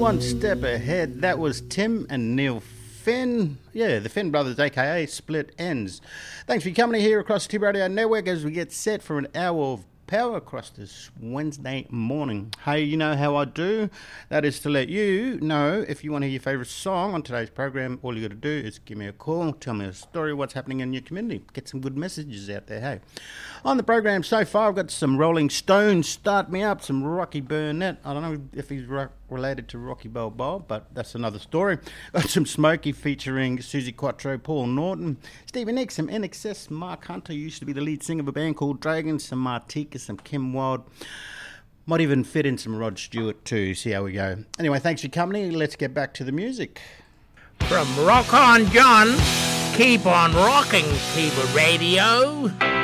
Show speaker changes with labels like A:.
A: One step ahead. That was Tim and Neil Finn. Yeah, the Finn brothers, aka Split Ends. Thanks for coming here across the Tip Radio Network as we get set for an hour of power across this Wednesday morning. Hey, you know how I do. That is to let you know if you want to hear your favourite song on today's program. All you got to do is give me a call, tell me a story, what's happening in your community. Get some good messages out there, hey. On the program so far, I've got some Rolling Stones, Start Me Up, some Rocky Burnett. I don't know if he's related to Rocky Balboa, but that's another story. Got some Smokey featuring Susie Quattro, Paul Norton, Stevie Nicks, some NXS, Mark Hunter used to be the lead singer of a band called Dragons, some Martika, some Kim Wilde. Might even fit in some Rod Stewart too, see how we go. Anyway, thanks for coming. Let's get back to the music.
B: From Rock On John, keep on rocking, Tiba Radio.